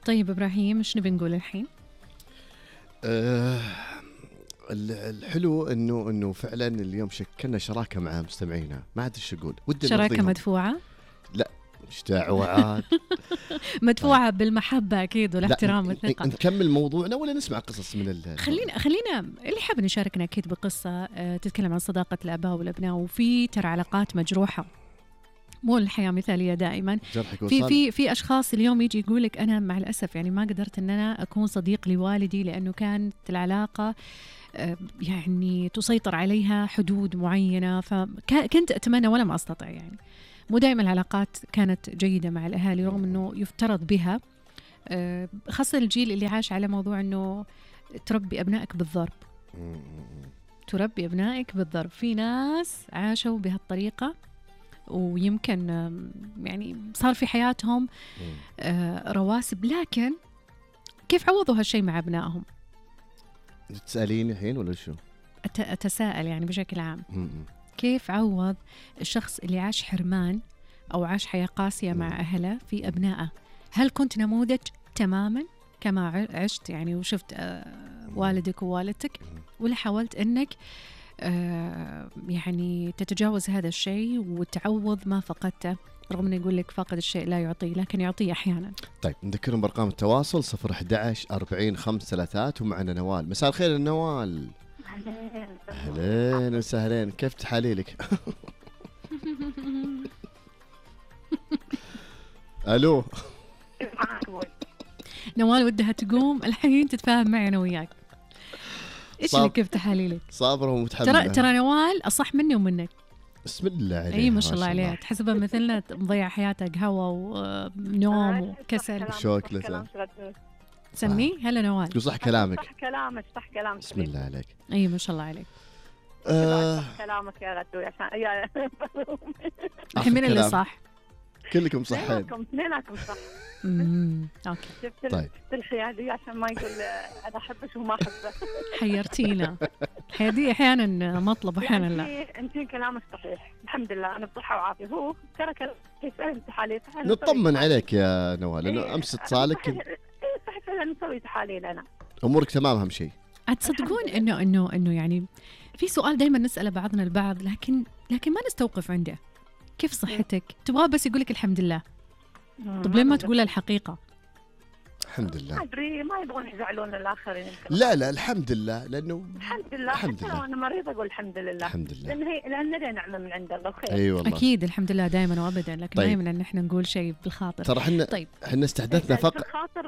طيب إبراهيم، إيش نبي نقول الحين؟ الحلو إنه فعلا اليوم شكلنا شراكة مع مستمعينا، ما عاد إيش أقول، ودي شراكة نرضيهم. مدفوعة؟ لا إيش دعوات. مدفوعة بالمحبة أكيد والاحترام والثقة. نكمل موضوعنا ولا نسمع قصص من خلينا اللي حاب نشاركنا أكيد بقصة تتكلم عن صداقة الآباء والأبناء، وفي ترى علاقات مجروحة، مو الحياة مثالية دائما. في أشخاص اليوم يجي يقولك أنا مع الأسف يعني ما قدرت أن أنا أكون صديق لوالدي لأنه كانت العلاقة يعني تسيطر عليها حدود معينة، فكنت أتمنى ولم أستطع. يعني مو دائما العلاقات كانت جيدة مع الأهالي رغم أنه يفترض بها، خاصة الجيل اللي عاش على موضوع أنه تربي أبنائك بالضرب. تربي أبنائك بالضرب، في ناس عاشوا بهالطريقة ويمكن يعني صار في حياتهم رواسب، لكن كيف عوضوا هالشيء مع أبنائهم؟ تسأليني الحين ولا شو؟ أتساءل يعني بشكل عام. كيف عوض الشخص اللي عاش حرمان أو عاش حياة قاسية مع أهله في أبنائه؟ هل كنت نموذج تماما كما عشت يعني وشفت والدك ووالدتك، ولا حاولت أنك يعني تتجاوز هذا الشيء وتعوض ما فقدته، رغم أنه يقول لك فاقد الشيء لا يعطيه، لكن يعطيه أحيانا. طيب نذكرهم بأرقام التواصل 011 40 533 ومعنا نوال. مساء الخير نوال. أهلين وسهلين، كيف تحاليلك؟ ألو نوال ودها تقوم الحين تتفاهم معي أنا وياك. إيش اللي كيف تحاليلك؟ صابرة ومتحملة. ترى نوال أصح مني ومنك. بسم الله عليك. أي ما شاء الله عليها، تحسبها مثلنا مضيع حياتها قهوة ونوم وكسل وشوك لسان. سمي هلا نوال. صح كلامك. صح كلامك. بسم الله عليك. أي ما شاء الله عليك. صح كلامك يا غدوي عشان يا الحين من اللي صح؟ كلكم صحين. اثنيناتكم صح. اوكي. شفت الحيادية عشان ما يقول انا احبش وما احبه. حيرتينا. الحيادية احيانا مطلب واحيانا لا. انت كلامك صحيح الحمد لله، انا بصحة وعافية. هو ترى كيف تحاليل نطمن عليك يا نوال لانه امس اتصالك صحيح فعلا نسوي تحاليل. انا امورك تمام، اهم شيء. تصدقون انه يعني في سؤال دائما نسأله بعضنا البعض لكن ما نستوقف عنده. كيف صحتك؟ تبغى بس يقولك الحمد لله. طب ليه ما تقول الحقيقة؟ الحمد لله. أدري ما يبغون يزعلون الآخرين. لا الحمد لله، لأنه الحمد لله. حتى لو أنا مريضة أقول الحمد لله. الحمد لله. لأن نعمة من عند الله خير. أي والله. أكيد الحمد لله دائما وأبدا، لكن طيب. دائما إن إحنا نقول شيء بالخاطر. ترى إحنا استحدثنا فقط. بالخاطر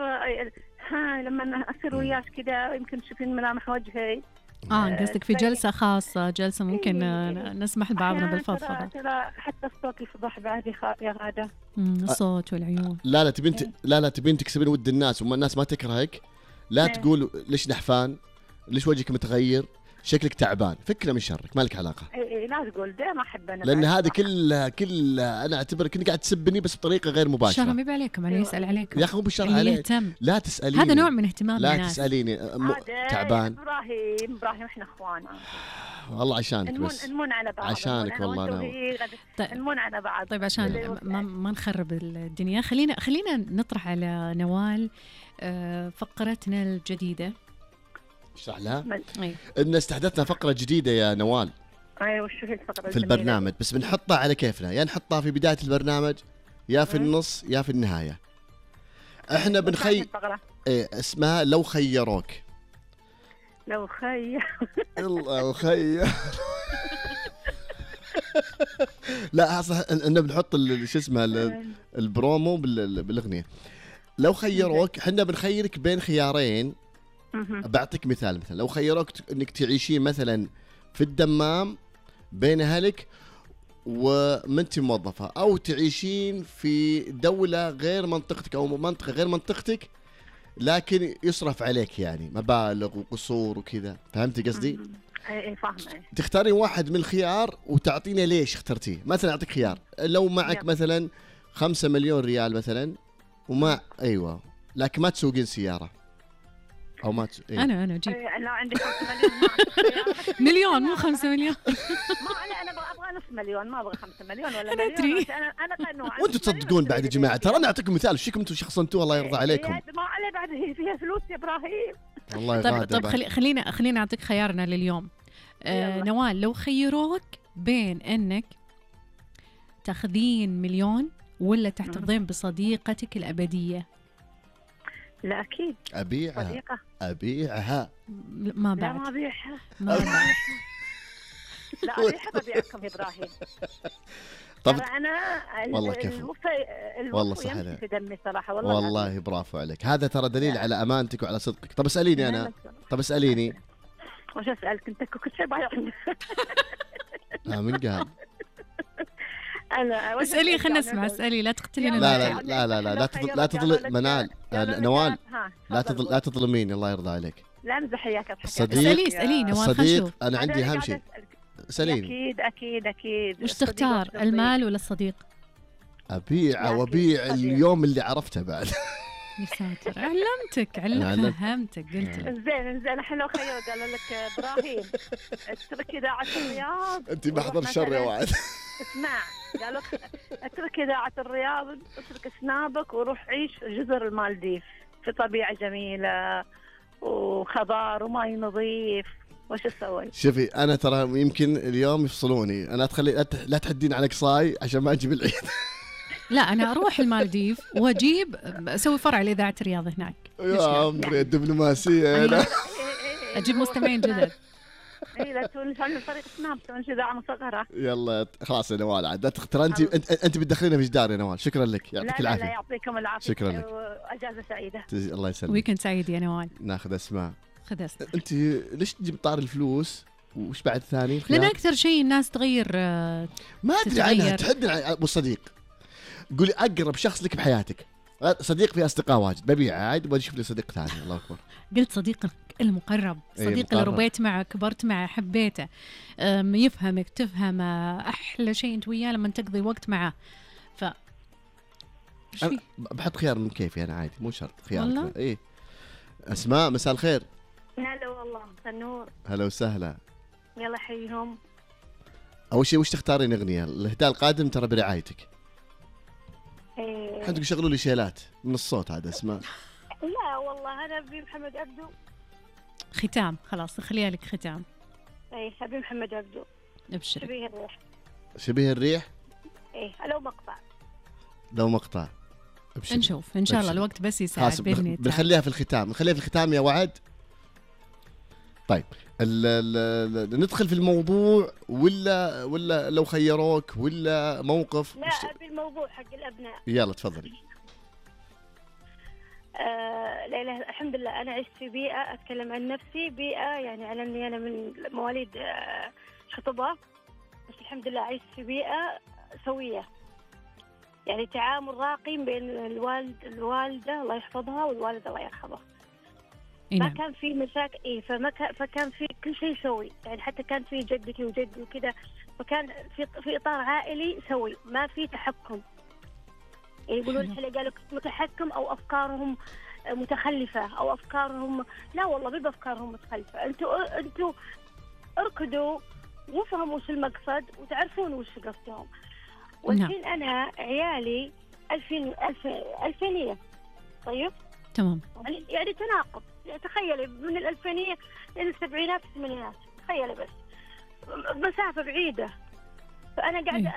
لما أصير وياك كذا يمكن تشوفين ملامح وجهي. قصدك في جلسة خاصة، جلسة ممكن نسمح لبعضنا بالفضفضة. ترى حتى الصوت يفضح بعد يا غادة. الصوت والعيون. لا تبين تكسبين ود الناس وما الناس ما تكرهك. لا تقول ليش نحفان، ليش وجهك متغير، شكلك تعبان، فكنا من شرك، ما لك علاقة. لا تقول ده ما أحب أنا. لأن هذا كلها أنا أعتبرك إنك قاعد تسبني بس بطريقة غير مباشرة. شرع مي عليكم، أنا يسأل عليكم. يا أخي مو بالشرع عليك. لا تسأليني. هذا نوع من اهتمام لا الناس. تسأليني تعبان. إبراهيم إحنا إخوان. والله عشانك بس. نمون على بعض. عشانك والله أنا. نمون على بعض. طيب عشان ما نخرب الدنيا، خلينا نطرح على نوال فقرتنا الجديدة. اشرح لها. إن استحدثنا فقرة جديدة يا نوال. أيوة وش هي الفقرة في البرنامج، بس بنحطها على كيفنا، يا نحطها في بداية البرنامج يا في النص يا في النهاية. احنا اسمها لو خيروك. لو لا صح إن بنحط شو اسمه البرومو بالأغنية. لو خيروك، احنا بنخيرك بين خيارين. بعطيك مثال لو خيروك انك تعيشين مثلا في الدمام بين اهلك ومنتي موظفة، او تعيشين في دولة غير منطقتك او منطقة غير منطقتك لكن يصرف عليك يعني مبالغ وقصور وكذا، فهمتي قصدي؟ اي فاهمه. تختارين واحد من الخيار وتعطينا ليش اخترتيه. مثلا اعطيك خيار، لو معك مثلا 5 مليون ريال مثلا وما ايوه لكن ما تسوقين سيارة او ما انا اجيب. لو عندي 5 مليون مو 5 مليون. ما انا ابغى ابغى نص مليون، ما ابغى 5 مليون ولا أنا مليون. أدري. انا قنوعه. وانتم تصدقون بعد يا جماعه، ترى انا اعطيكم مثال وش انتم شخصنتوه الله يرضى عليكم. ما عليه بعد فيها فلوس يا ابراهيم. والله طيب خلينا اعطيك خيارنا لليوم. نوال، لو خيروك بين انك تاخذين مليون ولا تحتفظين بصديقتك الابديه؟ لا اكيد ابيعها. صديقة. ابيعها. ما بعد. لا ما ابيعها. ما بعد. لا ابيعها ببيعكم يا ابراهيم. طب انا والله كفو. والله صح يمشي في دمي صراحه. والله برافو عليك، هذا ترى دليل على امانتك وعلى صدقك. طب اساليني انا. طب اساليني. وش اسالك انت؟ كل شيء بايعني. من قال؟ انا اسالي، خلينا نسمع. اسالي، لا تقتلين. لا تظلم منال. نوال لا تظلميني الله يرضى عليك. لا امزح اياك اضحك. اسالي نوال. الصديق انا عندي اهم شيء. اساليني. اكيد وش تختار، المال ولا الصديق؟ ابيع وابيع اليوم اللي عرفته بعد. يا ساتر، علمتك فهمتك قلت لك. زين الحين لو خيروا قالوا لك ابراهيم اترك اذاعه الرياض. انت محضر الشر يا وعد. اسمع، قالوا اترك اذاعه الرياض، اترك سنابك وروح عيش جزر المالديف في طبيعه جميله وخضار وماي نظيف. وش اسوي؟ شوفي انا ترى يمكن اليوم يفصلوني، انا لا تحدين على قصاي عشان ما اجيب العيد. لا انا اروح المالديف واجيب اسوي فرع لاذاعه الرياض هناك. يا عمري الدبلوماسيه هنا. اجيب مستمعين جدد. اي لا تسوي لي طريق سناب، تسوي اذاعه مصغره. يلا خلاص يا نوال، عاد ترى انت بتدخلينا في جدار يا نوال. شكرا لك، يعطيك العافيه. لا يعطيكم العافيه. شكرا لك، اجازه سعيده. الله يسلمك. ويكند سعيد يا نوال. ناخذ اسماء. خذ اسماء. انت ليش تجيب طار الفلوس وش بعد ثاني؟ لان اكثر شيء الناس تغير. ما ادري عنها، تحدي عن ابو صديق. قولي اقرب شخص لك بحياتك. صديق في اصدقاء واجد، ببيع عاد وبشوف لي صديق ثاني. الله اكبر. قلت صديقك المقرب، صديق اللي ربيت معه، كبرت معه، حبيته، يفهمك، تفهمه. احلى شيء انت وياه لما تقضي وقت معه. ف بحط خيار من كيفي انا عادي، مو شرط خيار. ايه اسماء، مساء الخير. هلا والله، مساء النور. هلا وسهلا. يلا حيهم. اول شيء وش تختارين اغنيه؟ الهداء القادم ترى برعايتك. حد يشغلوا لي شيلات من الصوت هذا اسماء. لا والله انا ابي محمد عبدو. ختام خلاص، خليها لك ختام. اي ابي محمد عبدو. ابشر. شبيه الريح. شبيه الريح. ايه لو مقطع. ابشر. نشوف ان شاء الله الوقت بس يساعد باذن الله. بنخليها في الختام يا وعد. طيب ندخل في الموضوع ولا لو خيروك ولا موقف؟ لا ابي الموضوع حق الابناء. يلا تفضلي. لا الحمد لله انا عشت في بيئه، اتكلم عن نفسي، بيئه يعني على اني انا من مواليد شطبه، بس الحمد لله عشت في بيئه سويه، يعني تعامل راقي بين الوالده الله يحفظها والوالد الله يرحمه. ما كان في مشاكل. فكان في كل شيء سوي، يعني حتى كان في جدتي وجدي وكذا، فكان في اطار عائلي سوي، ما في تحكم. يقولون احنا قالوا متحكم او افكارهم متخلفه او افكارهم، لا والله مو بافكارهم متخلفه. انتوا اركضوا وفهموا وش المقصد وتعرفون وش قصدهم. والحين انا عيالي 2000 طيب تمام، يعني تناقض. تخيلي من الألفينية إلى السبعينات الثمانينات، تخيلي بس مسافة بعيدة. فأنا قاعدة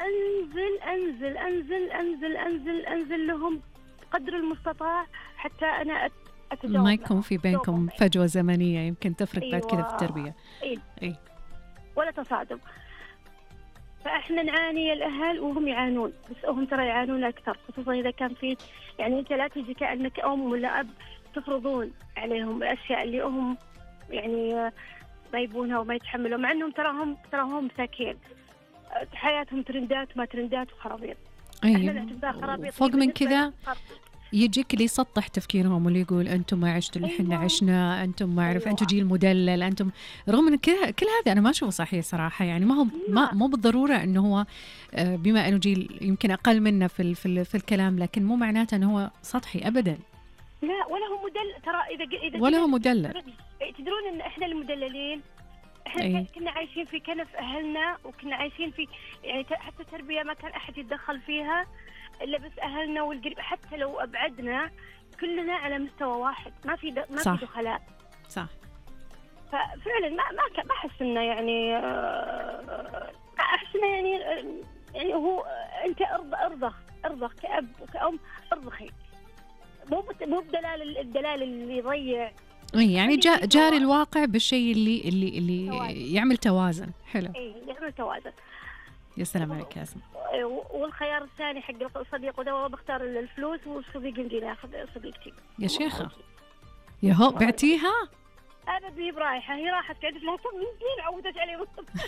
أنزل لهم قدر المستطاع حتى أنا أتجاوز. ما يكون في بينكم فجوة زمنية يمكن تفرق بعد كذا في التربية. ولا تصادم. فإحنا نعاني الأهل وهم يعانون، بس هم ترى يعانون أكثر، خصوصا إذا كان في، يعني أنت لا تجي كأنك أم ولا أب تفرضون عليهم الأشياء اللي هم يعني ما يبونها وما يتحملوا، مع أنهم تراهم مساكين، حياتهم ترندات ما ترندات وخرابيط. فوق من كذا يجيك اللي يسطح تفكيرهم واللي يقول أنتم ما عشتوا اللي حنا عشنا، أنتم ما أعرف، أنتم جيل مدلل، أنتم. رغم من كل هذا أنا ما أشوفه صحيح صراحة، يعني مو بالضرورة أنه هو بما أنه جيل يمكن أقل منا في الكلام، لكن مو معناته أنه هو سطحي أبدا. لا ولا هو مدلل ترى. إذا ولا هو مدلل. تدرون إن إحنا المدللين احنا كنا عايشين في كنف اهلنا، وكنا عايشين في يعني حتى التربيه ما كان احد يتدخل فيها الا بس اهلنا والقريب، حتى لو ابعدنا كلنا على مستوى واحد، ما في دخلاء. صح. ففعلا ما احس انه يعني احس انه يعني هو انت ارضخ كأب وكأم، ارضخي، مو الدلال اللي يضيع. يعني جاري الواقع بالشيء اللي يعمل توازن. حلو. يعمل توازن. يا سلام عليك يا اسماء. والخيار الثاني حق الصديق وده بختار الفلوس، والصديق يمدي ياخذ صديقتي. يا شيخة يا هو بعتيها؟ ابد هي برايحه، هي راحت قعدت لها كم سنين عودت علي.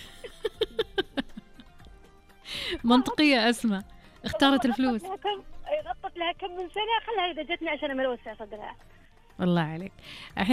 منطقية أسماء، اختارت الفلوس. غطت لها كم من سنة، خلها إذا جتني عشان أملوسها صدرها. والله عليك.